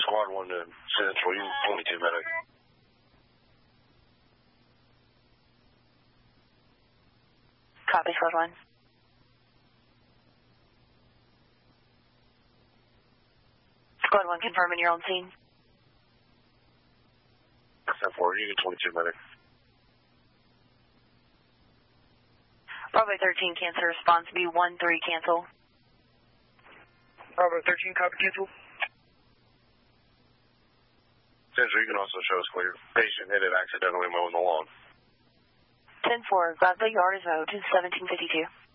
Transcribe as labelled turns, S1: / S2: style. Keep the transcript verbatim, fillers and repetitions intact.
S1: Squad one to Central, you twenty-two medic.
S2: Copy, Squad one. Squad one, confirming you're on scene.
S1: ten four, you get twenty-two medic.
S2: Bravo thirteen, cancel response. B one three, cancel.
S3: Bravo thirteen, copy, cancel.
S1: Central, you can also show us clear. Patient hit it accidentally mowing the lawn.
S2: ten four, Glasgow Yard is mowed to seventeen fifty-two.